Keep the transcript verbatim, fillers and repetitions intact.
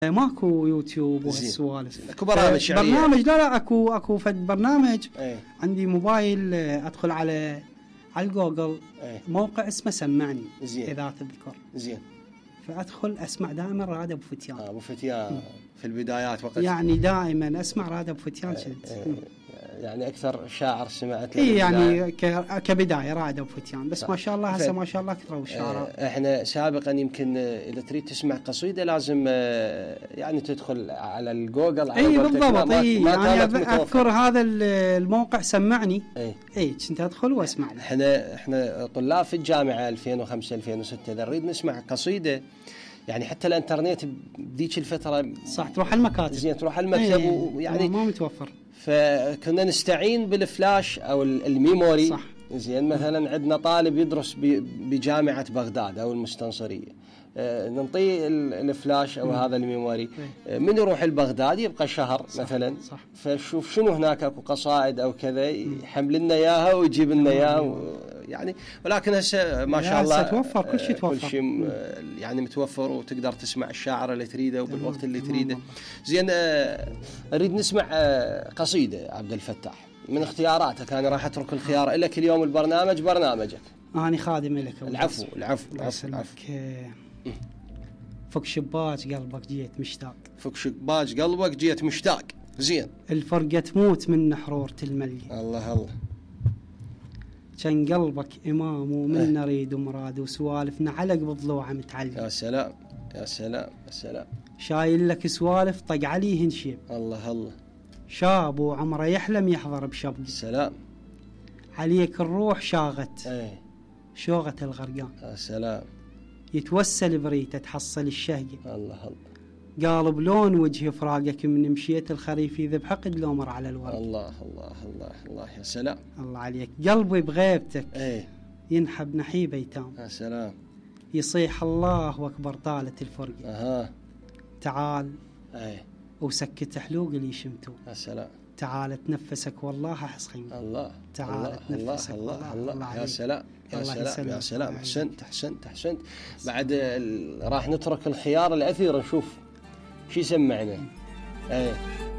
ماكو يوتيوب وهالسوالف. اكو برامج شعريه. برنامج لا لا اكو اكو فد برنامج. ايه. عندي موبايل ادخل على على الجوجل. ايه. موقع اسمه سمعني. زين. اذا تذكر. زين. فادخل اسمع دائما راد ابو فتيان. اه ابو فتيان في البدايات وقت يعني دائما اسمع راد ابو فتيان. ايه. يعني اكثر شاعر سمعت له. اي يعني كبدايه راد ابو فتيان، بس ما شاء الله هسه ما شاء الله كثروا الشعراء. احنا سابقا يمكن اذا تريد تسمع قصيده لازم يعني تدخل على الجوجل. اي بالضبط. اي يعني اذكر هذا الموقع سمعني. اي اي كنت ادخل واسمع. احنا احنا طلاب في الجامعه ألفين وخمسة ألفين وستة اذا نريد نسمع قصيده يعني حتى الانترنت بذيك الفتره صح تروح المكاتب. زين تروح المكتب ويعني ما متوفر، فكنا نستعين بالفلاش او الميموري. صح. زين مثلا عندنا طالب يدرس بجامعه بغداد او المستنصريه، ننطيه الفلاش او م. هذا الميموري. من يروح البغداد يبقى شهر. صح. مثلا صح. فشوف شنو هناك اكو قصائد او كذا يحمل لنا اياها ويجيب لنا اياها يعني. ولكن هسه ما شاء الله توفر كل شيء، توفر كل شيء يعني متوفر، وتقدر تسمع الشاعر اللي تريده وبالوقت اللي تريده. زين اريد نسمع قصيده عبد الفتاح من اختياراتك. انا راح اترك الخيار لك اليوم، البرنامج برنامجك. اني خادم لك. العفو العفو العفو, العفو. فك شباك قلبك جيت مشتاق. فك شباك قلبك جيت مشتاق. زين. الفرقة تموت من حرورة الملي. الله الله. كان قلبك إمام ومن نريد ومراد وسوالفنا علق بضلوعه متعلق. يا سلام يا سلام يا سلام. شايل لك سوالف طق عليه هنشيب. الله الله. شاب وعمره يحلم يحضر بشبق. سلام. عليك الروح شاغت. ايه. شوغة الغرقان. يا سلام. يتوسل بريته تحصل الشهقة. الله الله. قالب لون وجه فراقك من مشيت الخريف يذبح قد لو مر على الورد. الله الله الله الله. يا سلام. الله عليك. قلبي بغيبتك. ايه. ينحب نحيب ايتام. يا سلام. يصيح الله اكبر طالت الفرقة. اها. تعال. ايه. وسكت حلوق اللي شمتو. يا سلام. تعال تنفسك والله احس خيمة. الله. تعال الله تنفسك الله الله, الله, الله. الله. يا سلام يا سلام يا سلام. احسنت احسنت احسنت. بعد راح نترك الخيار الاثير نشوف شو يسمعنا. ايه.